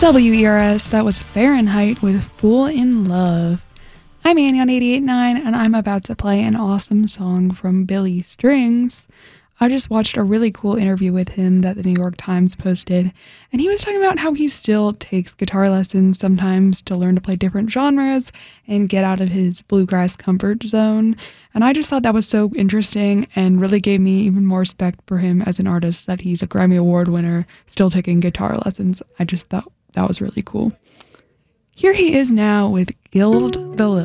WERS, that was Fahrenheit with Fool in Love. I'm Annie on 88.9, and I'm about to play an awesome song from Billy Strings. I just watched a really cool interview with him that the New York Times posted, and he was talking about how he still takes guitar lessons sometimes to learn to play different genres and get out of his bluegrass comfort zone. And I just thought that was so interesting and really gave me even more respect for him as an artist, that he's a Grammy Award winner still taking guitar lessons. I just thought that was really cool. Here he is now with Gild the Lily.